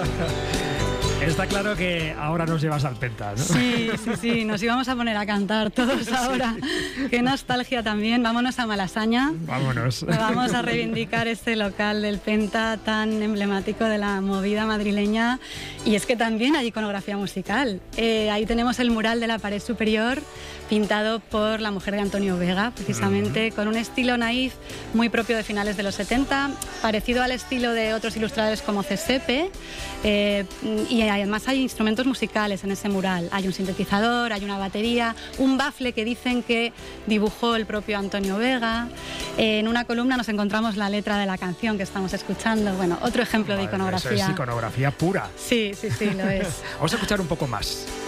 Está claro que ahora nos llevas al Penta, ¿no? Sí, nos íbamos a poner a cantar todos ahora. Sí. Qué nostalgia también. Vámonos a Malasaña. Vámonos. Vamos a reivindicar este local del Penta tan emblemático de la movida madrileña. Y es que también hay iconografía musical. Ahí tenemos el mural de la pared superior, pintado por la mujer de Antonio Vega, precisamente, con un estilo naif muy propio de finales de los 70, parecido al estilo de otros ilustradores como Cesepe, y además hay instrumentos musicales en ese mural. Hay un sintetizador, hay una batería, un bafle que dicen que dibujó el propio Antonio Vega. En una columna nos encontramos la letra de la canción que estamos escuchando. Bueno, otro ejemplo de iconografía. Eso es iconografía pura. Sí, lo es. Vamos a escuchar un poco más.